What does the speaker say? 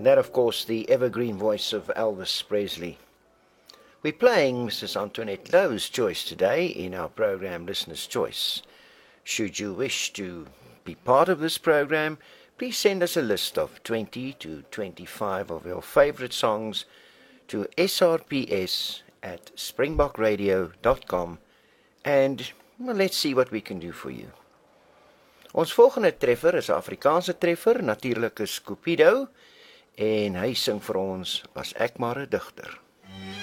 And that, of course, the evergreen voice of Elvis Presley. We're playing Mrs. Antoinette Lowe's choice today in our program Listener's Choice. Should you wish to be part of this program, please send us a list of 20 to 25 of your favorite songs to srps@springbokradio.com and let's see what we can do for you. Ons volgende treffer is 'n Afrikaanse treffer, natuurlik is Cupido, en hy sing vir ons "Was ek maar 'n digter".